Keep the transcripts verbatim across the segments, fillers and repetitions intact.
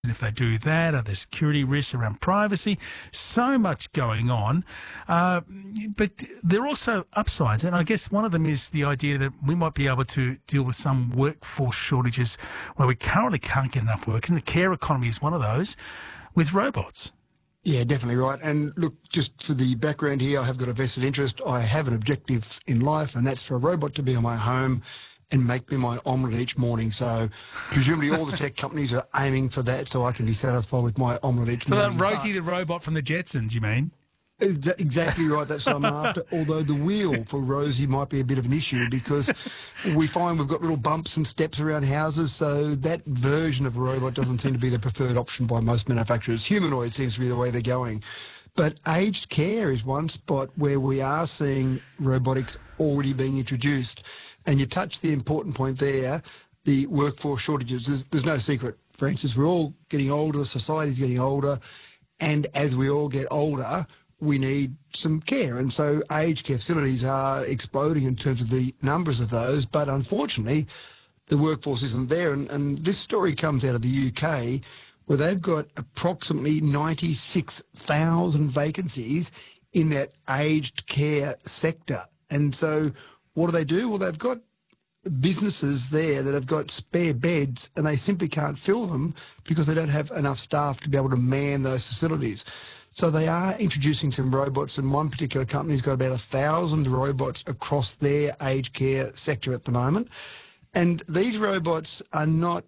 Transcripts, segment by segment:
And if they do that, are there security risks around privacy? So much going on. Uh, but there are also upsides. And I guess one of them is the idea that we might be able to deal with some workforce shortages where we currently can't get enough work. And the care economy is one of those with robots. Yeah, definitely right. And look, just for the background here, I have got a vested interest. I have an objective in life, and that's for a robot to be on my home and make me my omelette each morning. So presumably all the tech companies are aiming for that, so I can be satisfied with my omelette each so morning. So that Rosie the robot from the Jetsons, you mean? Exactly right, that's what I'm after. Although the wheel for Rosie might be a bit of an issue because we find we've got little bumps and steps around houses, so that version of a robot doesn't seem to be the preferred option by most manufacturers. Humanoid seems to be the way they're going. But aged care is one spot where we are seeing robotics already being introduced. And you touched the important point there, the workforce shortages. There's, there's no secret. For instance, we're all getting older, society's getting older, and as we all get older, we need some care. And so aged care facilities are exploding in terms of the numbers of those. But unfortunately, the workforce isn't there. And, and this story comes out of the U K, where they've got approximately ninety-six thousand vacancies in that aged care sector. And so what do they do? Well, they've got businesses there that have got spare beds and they simply can't fill them because they don't have enough staff to be able to man those facilities. So they are introducing some robots, and one particular company's got about a thousand robots across their aged care sector at the moment. And these robots are not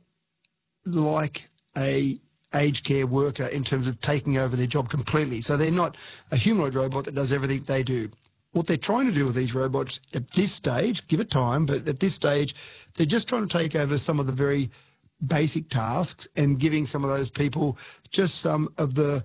like a aged care worker in terms of taking over their job completely. So they're not a humanoid robot that does everything they do. What they're trying to do with these robots at this stage, give it time, but at this stage, they're just trying to take over some of the very basic tasks and giving some of those people just some of the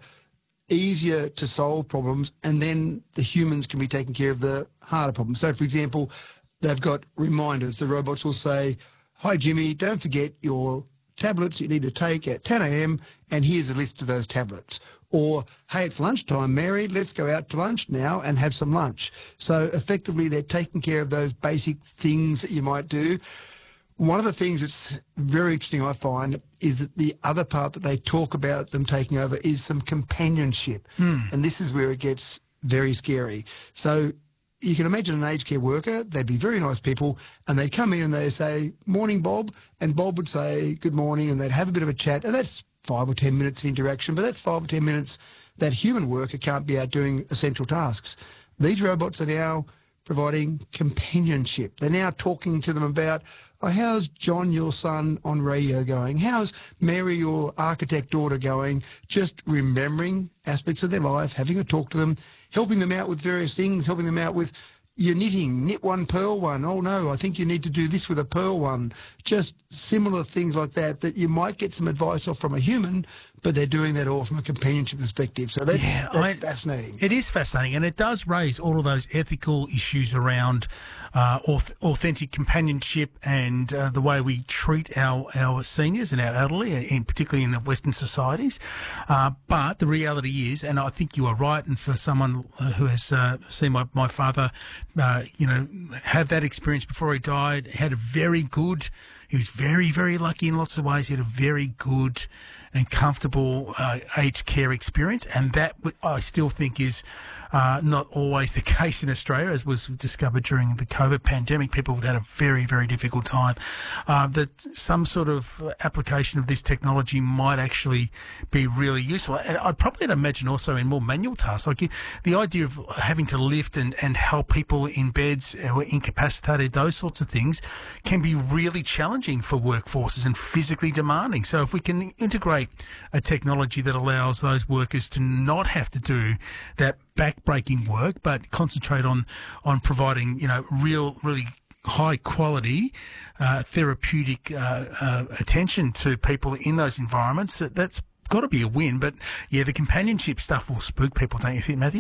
easier to solve problems, and then the humans can be taking care of the harder problems. So, for example, they've got reminders. The robots will say, "Hi, Jimmy, don't forget your tablets you need to take at ten a m and here's a list of those tablets." Or, "Hey, it's lunchtime, Mary, let's go out to lunch now and have some lunch." So effectively they're taking care of those basic things that you might do. One of the things that's very interesting, I find, is that the other part that they talk about them taking over is some companionship. Mm. And this is where it gets very scary. So you can imagine an aged care worker, they'd be very nice people, and they'd come in and they'd say, "Morning, Bob," and Bob would say, "Good morning," and they'd have a bit of a chat, and that's five or ten minutes of interaction, but that's five or ten minutes that human worker can't be out doing essential tasks. These robots are now providing companionship. They're now talking to them about, "Oh, how's John, your son, on radio going? How's Mary, your architect daughter, going?" Just remembering aspects of their life, having a talk to them, helping them out with various things, helping them out with your knitting, knit one, pearl one. "Oh, no, I think you need to do this with a pearl one." Just similar things like that, that you might get some advice off from a human, but they're doing that all from a companionship perspective. So that's, yeah, that's I, fascinating. It is fascinating, and it does raise all of those ethical issues around uh, auth- authentic companionship and uh, the way we treat our, our seniors and our elderly, and particularly in the Western societies. Uh, but the reality is, and I think you are right, and for someone who has uh, seen my, my father, uh, you know, have that experience before he died, had a very good, he was very, very lucky in lots of ways. He had a very good and comfortable uh, aged care experience, and that I still think is uh, not always the case in Australia, as was discovered during the COVID pandemic. People had a very, very difficult time. Uh, that some sort of application of this technology might actually be really useful. And I'd probably imagine also in more manual tasks, like the idea of having to lift and, and help people in beds who are incapacitated, those sorts of things can be really challenging for workforces and physically demanding. So if we can integrate a technology that allows those workers to not have to do that back-breaking work, but concentrate on on providing, you know, real, really high quality uh, therapeutic uh, uh, attention to people in those environments, that's got to be a win. But yeah, the companionship stuff will spook people, don't you think, Matthew?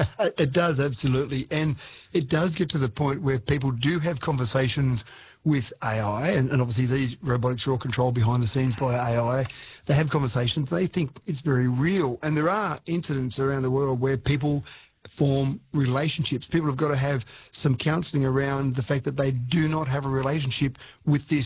It does, absolutely. And it does get to the point where people do have conversations with A I, and, and obviously these robotics are all controlled behind the scenes by A I. They have conversations, they think it's very real. And there are incidents around the world where people form relationships. People have got to have some counselling around the fact that they do not have a relationship with this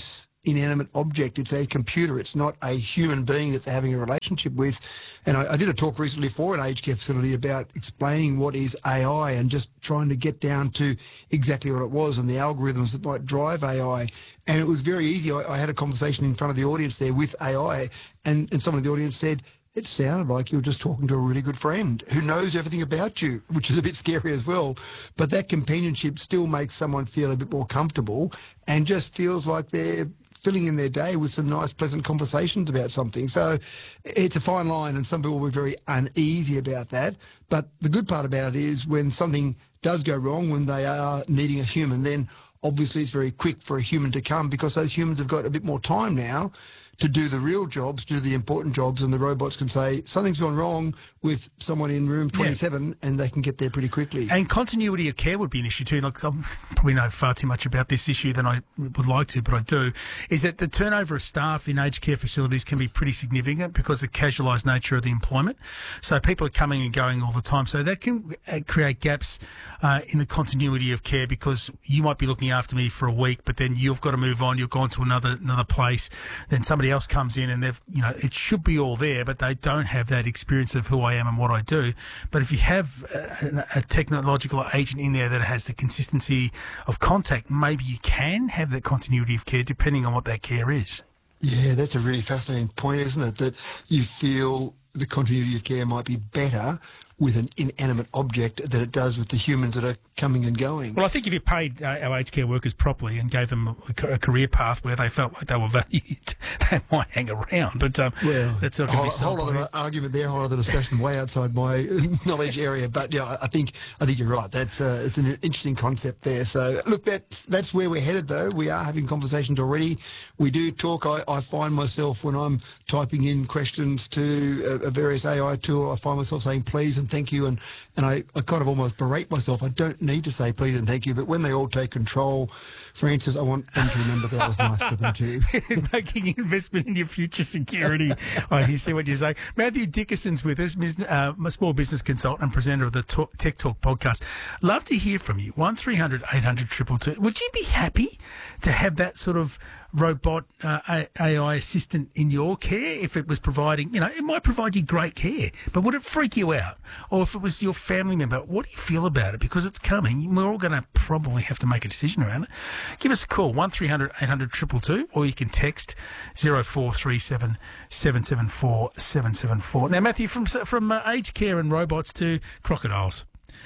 inanimate object. It's a computer. It's not a human being that they're having a relationship with. And I, I did a talk recently for an aged care facility about explaining what is A I and just trying to get down to exactly what it was and the algorithms that might drive A I. And it was very easy. I, I had a conversation in front of the audience there with A I, and, and someone in the audience said, it sounded like you were just talking to a really good friend who knows everything about you, which is a bit scary as well. But that companionship still makes someone feel a bit more comfortable and just feels like they're filling in their day with some nice, pleasant conversations about something. So it's a fine line, and some people will be very uneasy about that. But the good part about it is when something does go wrong, when they are needing a human, then obviously it's very quick for a human to come, because those humans have got a bit more time now to do the real jobs, to do the important jobs, and the robots can say, something's gone wrong with someone in room twenty-seven, yeah. and they can get there pretty quickly. And continuity of care would be an issue too. Like, I probably know far too much about this issue than I would like to, but I do, is that the turnover of staff in aged care facilities can be pretty significant because of the casualised nature of the employment. So people are coming and going all the time. So that can create gaps uh, in the continuity of care, because you might be looking after me for a week, but then you've got to move on. You've gone to another another place. Then somebody else comes in and they've, you know, it should be all there, but they don't have that experience of who I am and what I do. But if you have a, a technological agent in there that has the consistency of contact, maybe you can have that continuity of care depending on what that care is. Yeah, that's a really fascinating point, isn't it? That you feel the continuity of care might be better with an inanimate object than it does with the humans that are coming and going. Well, I think if you paid uh, our aged care workers properly and gave them a, a career path where they felt like they were valued, they might hang around. But um, well, that's not a whole, whole other argument there, whole other discussion way outside my knowledge area. But yeah, I think I think you're right. That's uh, it's an interesting concept there. So look, that's that's where we're headed, though. We are having conversations already. We do talk. I, I find myself when I'm typing in questions to a, a various A I tool, I find myself saying please and thank you, and and I, I kind of almost berate myself. I don't need to say please and thank you, but when they all take control, Francis, I want them to remember that I was nice to them too. Making investment in your future security. I see what you're saying. Matthew Dickerson's with us, uh, a small business consultant and presenter of the Talk, Tech Talk podcast. Love to hear from you. one three hundred eight hundred two two two. Would you be happy to have that sort of robot uh, A I assistant in your care if it was providing, you know, it might provide you great care, but would it freak you out? Or if it was your family member, what do you feel about it? Because it's coming. We're all going to probably have to make a decision around it. Give us a call, one three hundred eight hundred two two two, or you can text zero four three seven seven seven four seven seven four. Now, Matthew, from, from uh, aged care and robots to crocodiles,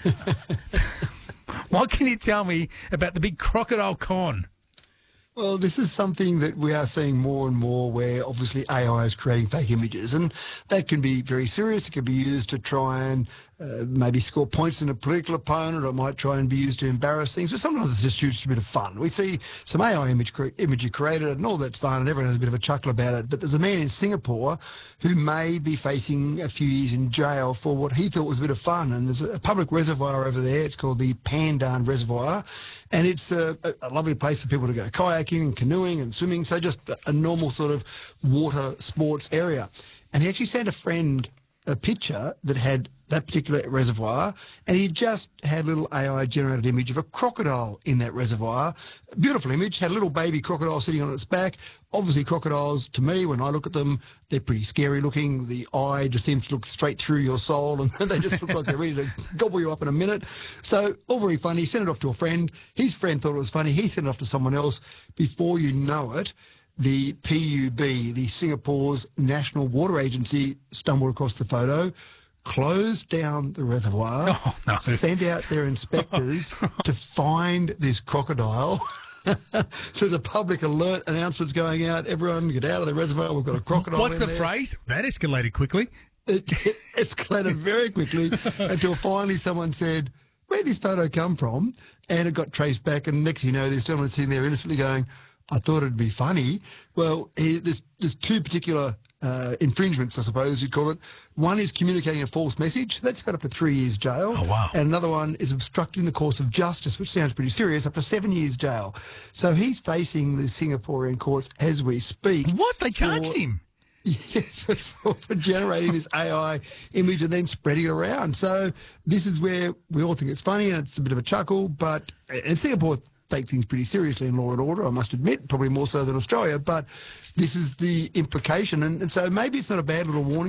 what can you tell me about the big crocodile con? Well, this is something that we are seeing more and more, where obviously A I is creating fake images, and that can be very serious. It can be used to try and uh, maybe score points in a political opponent, or it might try and be used to embarrass things, but sometimes it's just used for a bit of fun. We see some A I image cre- imagery created, and all that's fun, and everyone has a bit of a chuckle about it, but there's a man in Singapore who may be facing a few years in jail for what he thought was a bit of fun, and there's a public reservoir over there. It's called the Pandan Reservoir, and it's a, a lovely place for people to go kayaking and canoeing and swimming, so just a normal sort of water sports area. And he actually sent a friend a picture that had that particular reservoir, and he just had a little A I-generated image of a crocodile in that reservoir. Beautiful image, had a little baby crocodile sitting on its back. Obviously, crocodiles, to me, when I look at them, they're pretty scary looking. The eye just seems to look straight through your soul, and they just look like they're ready to gobble you up in a minute. So, all very funny. He sent it off to a friend. His friend thought it was funny. He sent it off to someone else. Before you know it, the P U B, the Singapore's National Water Agency, stumbled across the photo, closed down the reservoir, oh, no. sent out their inspectors to find this crocodile. There's a public alert announcements going out. Everyone get out of the reservoir. We've got a crocodile. What's in the there. phrase? That escalated quickly. It, it escalated very quickly until finally someone said, where'd this photo come from? And it got traced back. And next thing you know, this gentleman sitting there innocently going, I thought it'd be funny. Well, he, there's, there's two particular uh, infringements, I suppose you'd call it. One is communicating a false message. That's got up to three years jail. Oh, wow. And another one is obstructing the course of justice, which sounds pretty serious, up to seven years jail. So he's facing the Singaporean courts as we speak. What? They charged for, him? Yeah, for, for generating this A I image and then spreading it around. So this is where we all think it's funny and it's a bit of a chuckle, but in Singapore, take things pretty seriously in law and order, I must admit, probably more so than Australia, but this is the implication. And, and so maybe it's not a bad little warning